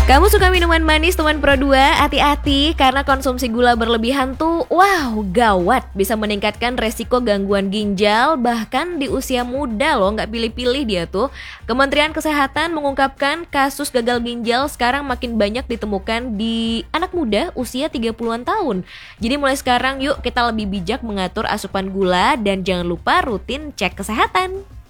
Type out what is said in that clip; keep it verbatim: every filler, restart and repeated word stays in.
Kamu suka minuman manis teman Pro dua? Hati-hati karena konsumsi gula berlebihan tuh wow gawat, bisa meningkatkan resiko gangguan ginjal bahkan di usia muda loh, nggak pilih-pilih dia tuh. Kementerian Kesehatan mengungkapkan kasus gagal ginjal sekarang makin banyak ditemukan di anak muda usia tiga puluhan tahun. Jadi mulai sekarang yuk kita lebih bijak mengatur asupan gula dan jangan lupa rutin cek kesehatan.